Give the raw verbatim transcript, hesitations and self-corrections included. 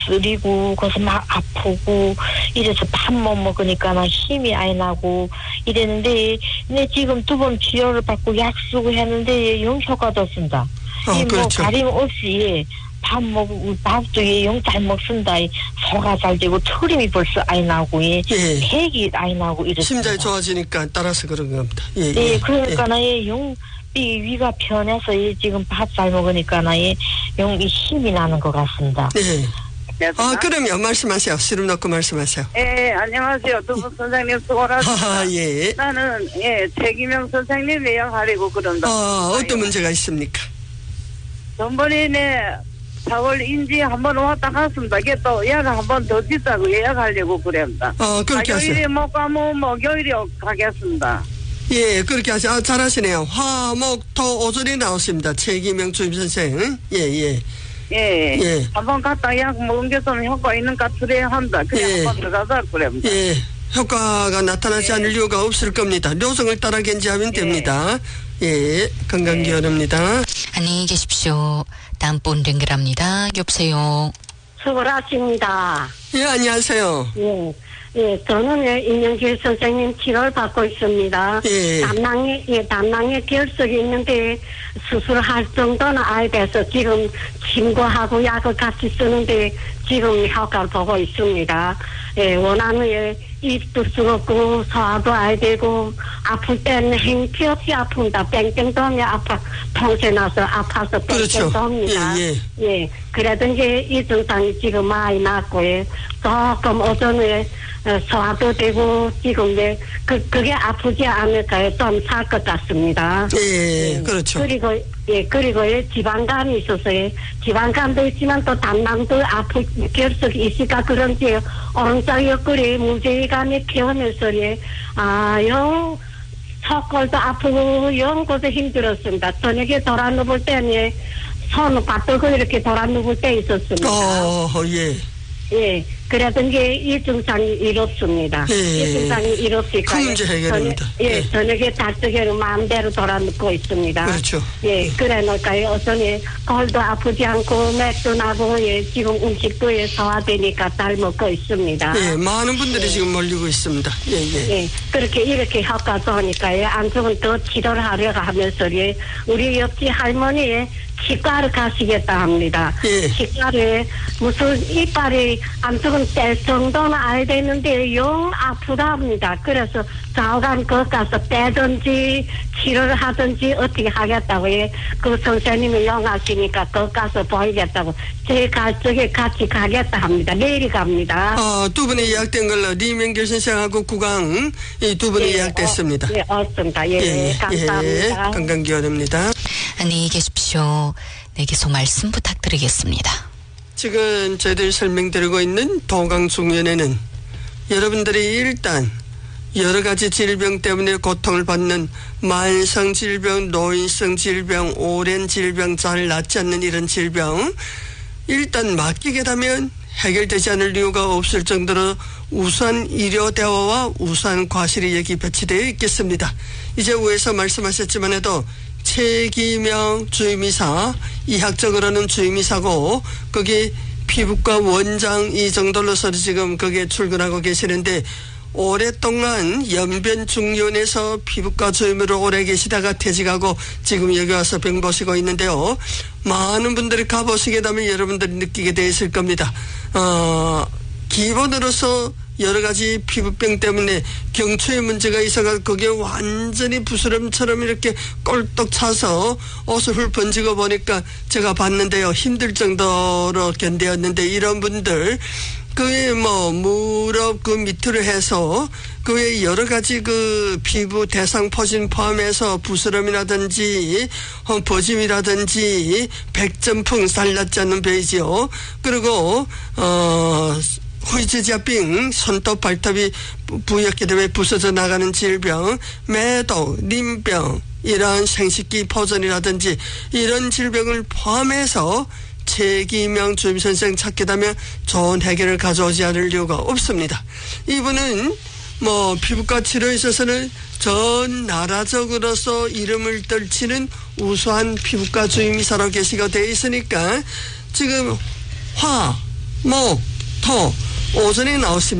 쓰리고 거기서 막 아프고 이래서 밥 못 먹으니까 나 힘이 아예 나고 이랬는데 근데 지금 두 번 치료를 받고 약 쓰고 했는데 영 효과도 없습니다. 어, 이 뭐 그렇죠. 가림 없이 밥 먹고 밥도 영 잘 먹습니다. 소화 잘 되고 트림이 벌써 아예 나고 예. 예. 백이 아예 나고 이랬습니다. 심장이 좋아지니까 따라서 그런 겁니다. 예, 네, 예, 그러니까 예. 나의 용, 이 위가 편해서 이 지금 밥 잘 먹으니까 나의 용이 힘이 나는 것 같습니다. 예. 여보세요? 아, 그러면 말씀하세요. 시름 넣고 말씀하세요. 예, 안녕하세요. 두분 선생님 수고하셨습니다. 하하, 예. 나는, 예, 최기명 선생님 예약하려고 그런다. 어, 어떤 문제가 있습니까? 전번에 사월 인지 한번 왔다 갔습니다. 이게 또 예약 한번 더 짓자고 예약하려고 그랬다. 어, 그렇게 하세요. 화요일에 못 가면 목요일에 가겠습니다. 예, 그렇게 하세요. 아, 잘하시네요. 화, 목, 토, 오전에 나왔습니다. 최기명 주임선생. 예, 예. 예. 예. 한번 갔다 약 먹은 게 좀 효과 있는 것 같으려 한다. 그래 예. 한번 들어가자 그럽니다. 예. 효과가 나타나지 예. 않을 이유가 없을 겁니다. 료성을 따라 견지하면 예. 됩니다. 예, 건강기원입니다. 안녕히 계십시오. 다음 분 연결합니다. 여보세요. 수고하십니다. 예, 안녕하세요. 예, 예, 저는 예, 임영길 선생님 치료를 받고 있습니다. 예. 담낭에, 예, 담낭에 결석이 있는데 수술할 정도는 아예 돼서 지금 친구하고 약을 같이 쓰는데 지금 효과를 보고 있습니다. 예, 원하는 예, 입도 쓰고 소화도 아예 되고 아플 때는 행피없이 아픕니다. 뺑뺑 돌면 아파, 통째 나서 아파서 뺑뺑 그렇죠. 돕니다. 예, 예. 예, 그러든지 이 증상이 지금 많이 났고, 예, 조금 오전에 어, 소화도 되고, 지금 예, 그, 그게 아프지 않을까요? 좀 살 것 같습니다. 예, 예, 그렇죠. 그리고, 예, 그리고 예, 지방간이 있어서, 예, 지방간도 있지만 또 담낭도 아프, 결석이 있으니까 그런지, 오른쪽 옆구리 무제감이 피우면서, 예, 아, 영, 속골도 아프고, 영고도 힘들었습니다. 저녁에 돌아 누울 때는, 예, 손을 받들고 이렇게 돌아 누울 때 있었습니다. 어, 예. 예, 그러든지 이 증상이 이롭습니다. 예. 이 증상이 이롭니까 큰 문제 해결입니다. 예, 예. 저녁에 달뜨기로 마음대로 돌아눕고 있습니다. 그렇죠. 예, 그래 놓을까요? 어쩌니 골도 아프지 않고 맥도 나고 예, 지금 음식도 예, 소화되니까 잘 먹고 있습니다. 예, 많은 분들이 지금 몰리고 있습니다. 예, 예. 예, 그렇게 이렇게 효과 좋으니까요. 안 좋으면 더 치료를 하려고 하면서 예, 우리 옆집 할머니 치과를 가시겠다 합니다. 예. 치과를 무슨 이빨이 안 좋은 때 정도는 알야 되는데 영 아프다 합니다. 그래서 좌우간 거 가서 빼든지 치료를 하든지 어떻게 하겠다고 예. 그 선생님이 영하시니까 거 가서 보이겠다고 제가 저기 같이 가겠다 합니다. 내일 갑니다. 어, 두 분이 예약된 걸로 리명길 선생하고 구강 이 두 분이 예, 예약됐습니다. 어, 예, 없습니다. 예, 예, 감사합니다. 예, 건강기원입니다. 안녕히 계십시오. 네, 계속 말씀 부탁드리겠습니다. 지금 저희들이 설명드리고 있는 도강중년에는 여러분들이 일단 여러 가지 질병 때문에 고통을 받는 만성 질병, 노인성 질병, 오랜 질병, 잘 낫지 않는 이런 질병 일단 맡기게 되면 해결되지 않을 이유가 없을 정도로 우수한 의료 대화와 우수한 과실이 여기 배치되어 있겠습니다. 이제 위에서 말씀하셨지만 해도 최기명 주임이사, 이학적으로는 주임이사고 거기 피부과 원장 이 정도로서 지금 거기에 출근하고 계시는데 오랫동안 연변중년에서 피부과 주임으로 오래 계시다가 퇴직하고 지금 여기 와서 병 보시고 있는데요. 많은 분들이 가보시게 되면 여러분들이 느끼게 돼 있을 겁니다. 어, 기본으로서 여러 가지 피부병 때문에 경추에 문제가 있어가 거기에 완전히 부스럼처럼 이렇게 꼴떡 차서 옷을 훌번지고 보니까 제가 봤는데요. 힘들 정도로 견뎌였는데 이런 분들 그 외에 뭐 무릎 그 밑으로 해서 그 외에 여러 가지 그 피부 대상 포진 포함해서 부스럼이라든지 버짐이라든지 백점풍 살낫지 않는 배이지요. 그리고 어 후지자병, 손톱 발톱이 부옇게 되면 부서져 나가는 질병, 매도, 림병, 이러한 생식기 포전이라든지 이런 질병을 포함해서 최기명 주임선생 찾게 되면 좋은 해결을 가져오지 않을 이유가 없습니다. 이분은 뭐 피부과 치료에 있어서는 전 나라적으로서 이름을 떨치는 우수한 피부과 주임이사로 계시가 되어 있으니까 지금 화, 목, 토 오전에 나오시면